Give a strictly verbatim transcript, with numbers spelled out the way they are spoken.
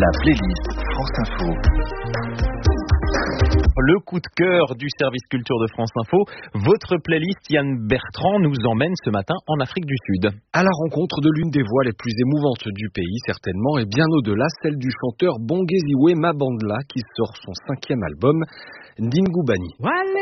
La playlist France Info. Le coup de cœur du service culture de France Info, votre playlist Yann Bertrand nous emmène ce matin en Afrique du Sud. À la rencontre de l'une des voix les plus émouvantes du pays, certainement, et bien au-delà, celle du chanteur Bongeziwe Mabandla qui sort son cinquième album, Ndingubani.